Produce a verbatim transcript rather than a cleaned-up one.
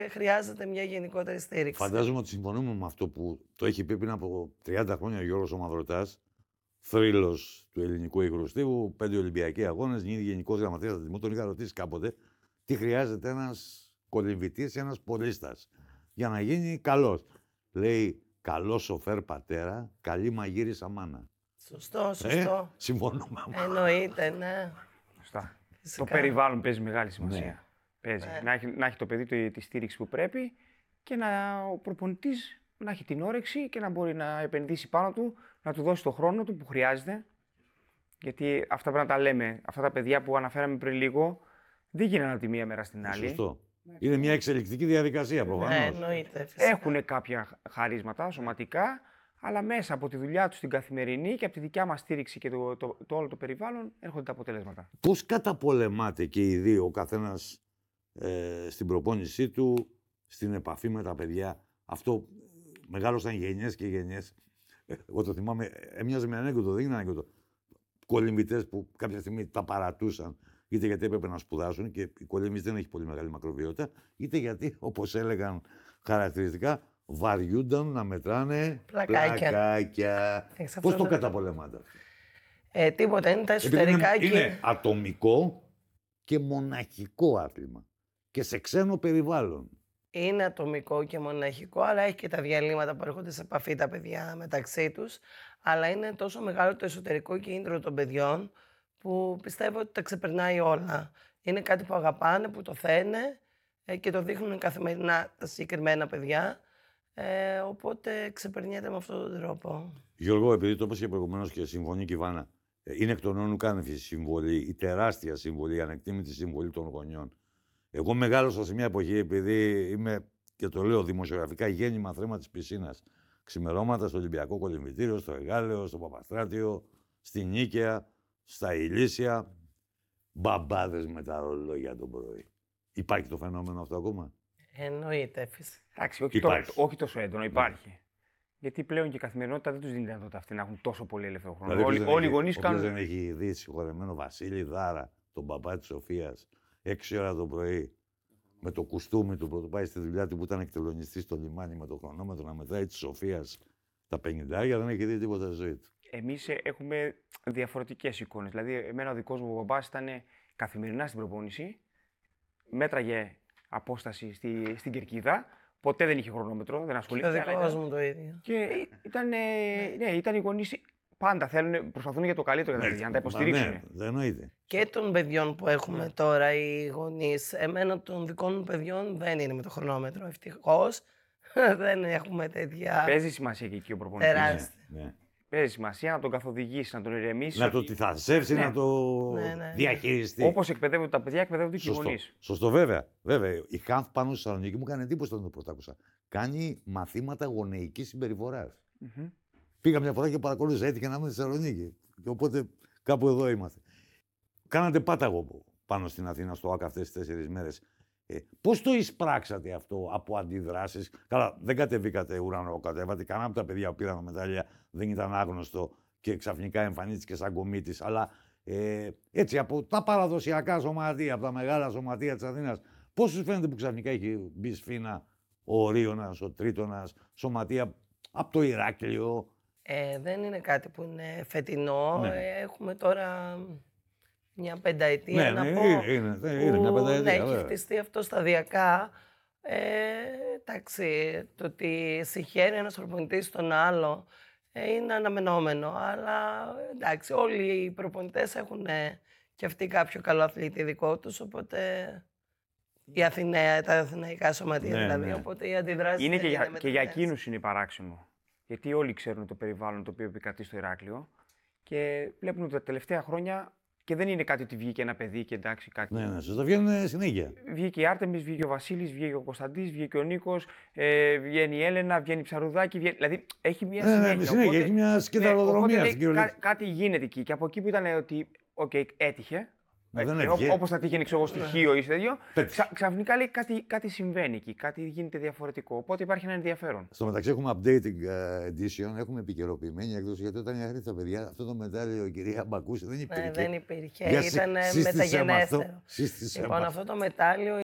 χρειάζεται μια γενικότερη στήριξη. Φαντάζομαι ότι συμφωνούμε με αυτό που το έχει πει πριν από τριάντα χρόνια ο Γιώργος ο Μαυροτάς, θρύλος του ελληνικού υγροστίβου, πέντε Ολυμπιακοί αγώνες, γίνει γενικός γραμματέας του Δημού. Τον είχα ρωτήσει κάποτε τι χρειάζεται ένας κολυμβητής ή ένας πολίστας για να γίνει καλός. Λέει, καλό σοφέρ πατέρα, καλή μαγείρισα μάνα. Σωστό, σωστό. Ε, συμφωνούμε. Εννοείται, ναι. Σωστά. Φυσικά. Το περιβάλλον παίζει μεγάλη σημασία. Ναι. Παίζει. Ναι. Να, έχει, να έχει το παιδί τη, τη στήριξη που πρέπει και να, ο προπονητής να έχει την όρεξη και να μπορεί να επενδύσει πάνω του, να του δώσει το χρόνο του που χρειάζεται. Γιατί αυτά πρέπει να τα λέμε. Αυτά τα παιδιά που αναφέραμε πριν λίγο δεν γίνανε από τη μία μέρα στην άλλη. Σωστό. Είναι μια εξελικτική διαδικασία προφανώς. Ναι, εννοείται. Φυσικά. Έχουν κάποια χαρίσματα σωματικά, αλλά μέσα από τη δουλειά τους την καθημερινή και από τη δικιά μας στήριξη και το, το, το όλο το περιβάλλον έρχονται τα αποτελέσματα. Πώς καταπολεμάτε και οι δύο, ο καθένας ε, στην προπόνησή του, στην επαφή με τα παιδιά. Αυτό μεγάλωσαν γενιές και γενιές. Ε, εγώ το θυμάμαι, έμοιαζε με ανέκδοτο, δεν είναι ανέκδοτο. Κολυμβητές που κάποια στιγμή τα παρατούσαν, είτε γιατί έπρεπε να σπουδάσουν και οι κολυμβητές δεν έχει πολύ μεγάλη μακροβιότητα, είτε γιατί, όπως έλεγαν χαρακτηριστικά, βαριούνταν να μετράνε Πλακάκια. πλακάκια. Έχεις Πώς αυτό το το- καταπολεμάτε? Ε, τίποτα, είναι τα Επειδή εσωτερικά είναι, εκεί. είναι ατομικό και μοναχικό άθλημα. Και σε ξένο περιβάλλον. Είναι ατομικό και μοναχικό, αλλά έχει και τα διαλύματα που έρχονται σε επαφή τα παιδιά μεταξύ τους. Αλλά είναι τόσο μεγάλο το εσωτερικό κίνητρο των παιδιών που πιστεύω ότι τα ξεπερνάει όλα. Είναι κάτι που αγαπάνε, που το θένε ε, και το δείχνουν καθημερινά τα συγκεκριμένα παιδιά. Ε, οπότε ξεπερνιέται με αυτόν τον τρόπο. Γιώργο, επειδή το είπες και προηγουμένως και συμφωνεί και η Βάνα, ε, είναι εκ των όνων κάνευη η συμβολή, η τεράστια συμβολή, η ανεκτήμητη συμβολή των γονιών. Εγώ μεγάλωσα σε μια εποχή, επειδή είμαι, και το λέω δημοσιογραφικά, γέννημα θρέμα της πισίνας. Ξημερώματα στο Ολυμπιακό Κολυμβητήριο, στο Εγάλεο, στο Παπαστράτιο, στη Νίκαια, στα Ηλίσια. Μπαμπάδες με τα ρολόγια το πρωί. Υπάρχει το φαινόμενο αυτό ακόμα? Εννοείται, φυσικά. Εντάξει, όχι, Υπάρχει. το, όχι τόσο έντονο, υπάρχει. Γιατί πλέον και η καθημερινότητα δεν τους δίνει δυνατότητα αυτή να έχουν τόσο πολύ ελεύθερο χρόνο. Δηλαδή, όλοι ποιος όλοι οι δεν γονείς έχει- όποιος κάνουν. δεν έχει δει συγχωρεμένο Βασίλη Δάρα, τον παπά της Σοφίας, έξι ώρα το πρωί, με το κουστούμι του που πάει στη δουλειά του που ήταν εκτελονιστής στο λιμάνι με το χρονόμετρο να μετράει της Σοφίας τα πενηντάρια, δεν έχει δει τίποτα στη ζωή του. Εμείς ε, έχουμε διαφορετικές εικόνες. Δηλαδή, εμένα ο δικός μου μπαμπάς ήταν καθημερινά στην προπόνηση, μέτραγε απόσταση στη, στην κερκίδα, ποτέ δεν είχε χρονόμετρο, δεν Και ο ασχολήθηκε. αλλά δικός ήταν- μου το ίδιο. Και ήταν, ε, ναι, ήταν οι γονείς πάντα θέλουν, προσπαθούν για το καλύτερο για τα παιδιά, να τα υποστηρίξουν. Ναι, δεν εννοείται. Και των παιδιών που έχουμε τώρα οι γονείς. Εμένα των δικών μου παιδιών δεν είναι με το χρονόμετρο. Ευτυχώς δεν έχουμε τέτοια Παίζει σημασία και εκεί ο προπονητής. τεράστια. Ναι. Παίζει σημασία να τον καθοδηγήσει, να τον ηρεμήσει. Να το τυθασεύσει, Ναι. να το Ναι, ναι. διαχειριστεί. Όπως εκπαιδεύονται τα παιδιά, εκπαιδεύονται και οι Σωστό. γονείς. Σωστό, βέβαια. βέβαια. Η Χανθ πάνω στη Θεσσαλονίκη μου έκανε εντύπωση όταν το πρώτα άκουσα. Κάνει μαθήματα γονεϊκής συμπεριφοράς. Μμμ. Πήγα μια φορά και παρακολούθησα, έτυχε να είμαι στη Θεσσαλονίκη. Και οπότε κάπου εδώ είμαστε. Κάνατε πάταγο πάνω στην Αθήνα στο ΆΚΑ αυτές τις τέσσερις μέρες. Ε, πώς το εισπράξατε αυτό από αντιδράσεις? Καλά, δεν κατεβήκατε ουρανό, κατέβατε. Κανένα από τα παιδιά που πήραν μετάλλια δεν ήταν άγνωστο και ξαφνικά εμφανίστηκε σαν κομίτης. Αλλά ε, έτσι από τα παραδοσιακά σωματεία, από τα μεγάλα σωματεία της Αθήνας, πώς σου φαίνεται που ξαφνικά έχει μπει σφήνα ο Ορίωνας, ο Τρίτονας, σωματεία από το Ηράκλειο? Ε, δεν είναι κάτι που είναι φετινό. Ναι. Ε, έχουμε τώρα μια πενταετία Ναι, να ναι, πω. είναι, είναι, είναι μια που, πενταετία, ναι, έχει βέβαια. χτιστεί αυτό σταδιακά. Ε, εντάξει, το ότι συγχαίρει ένας προπονητής τον άλλο ε, είναι αναμενόμενο. Αλλά εντάξει, όλοι οι προπονητές έχουν ε, και αυτοί κάποιο καλό αθλητή δικό τους, οπότε η Αθηναία, τα αθηναϊκά σωματεία Ναι, δηλαδή, ναι. οπότε οι αντιδράσεις Είναι δεν και για, με και για τέτοιες. εκείνους είναι παράξενο. Γιατί όλοι ξέρουν το περιβάλλον το οποίο επικρατεί στο Ηράκλειο και βλέπουν ότι τα τελευταία χρόνια και δεν είναι κάτι ότι βγήκε ένα παιδί και εντάξει κάτι. Ναι, ναι, σωστά, βγαίνουν συνέχεια. Βγήκε η Άρτεμις, βγήκε ο Βασίλης, βγήκε ο Κωνσταντής, βγήκε ο Νίκος, ε, βγαίνει η Έλενα, βγαίνει η Ψαρουδάκη. Βγαίνει... Δηλαδή έχει μια Ναι, ναι, συνέχεια. συνέχεια, οπότε- έχει μια ναι, σκηταλοδρομία οπότε στην λέει, κυριολεξία. κά- κάτι γίνεται εκεί. Και από εκεί που ήταν ότι, οκ, έτυχε. Μα δεν ε, έτυχε. Όπως θα τύχαινε ξέρω, εγώ, στοιχείο ή σε τέτοιο. Πέτυχε. Ξα, ξαφνικά λέει κάτι, κάτι συμβαίνει εκεί, κάτι γίνεται διαφορετικό. Οπότε υπάρχει ένα ενδιαφέρον. Στο μεταξύ έχουμε updating ε, edition, έχουμε επικαιροποιημένη έκδοση, γιατί όταν είχατε τα παιδιά, αυτό το μετάλλιο η κυρία Μπακούση δεν υπήρχε. Ναι, δεν υπήρχε. Για σύ- Ήταν σύστησε με αυτό. μεταγενέστερο. Σύστησε με Λοιπόν, αυτό. αυτό το μετάλλιο